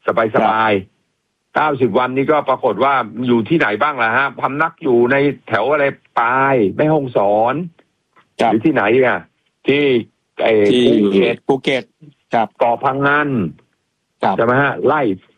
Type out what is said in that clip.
สบาย90 วันนี้ก็ปรากฏว่าอยู่ที่ไหนบ้างล่ะฮะพำนักอยู่ในแถวอะไรปายแม่ฮ่องสอนหรือที่ไหนอ่ะที่ภูเก็ตครับเกาะพังงานใช่ไหมฮะไล่